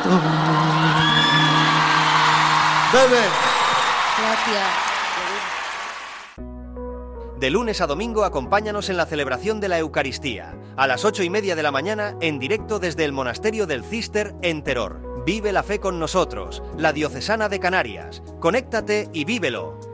Bebe. Gracias. De lunes a domingo acompáñanos en la celebración de la Eucaristía, a las 8:30 de la mañana, en directo desde el Monasterio del Císter en Teror. Vive la fe con nosotros, la Diocesana de Canarias. Conéctate y vívelo.